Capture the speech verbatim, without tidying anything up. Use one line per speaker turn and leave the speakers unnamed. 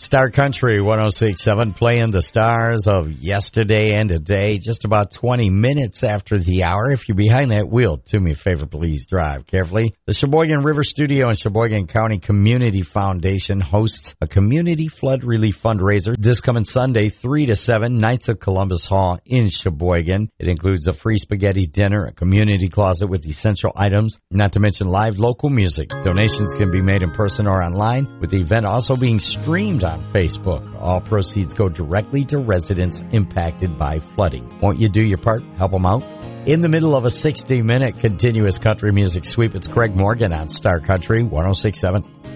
Star Country one oh six point seven, playing the stars of yesterday and today, just about twenty minutes after the hour. If you're behind that wheel, do me a favor, please drive carefully. The Sheboygan River Studio and Sheboygan County Community Foundation hosts a community flood relief fundraiser this coming Sunday, three to seven, Knights of Columbus Hall in Sheboygan. It includes a free spaghetti dinner, a community closet with essential items, not to mention live local music. Donations can be made in person or online, with the event also being streamed on Facebook. All proceeds go directly to residents impacted by flooding. Won't you do your part? Help them out? In the middle of a sixty-minute continuous country music sweep, it's Craig Morgan on Star Country one oh six point seven.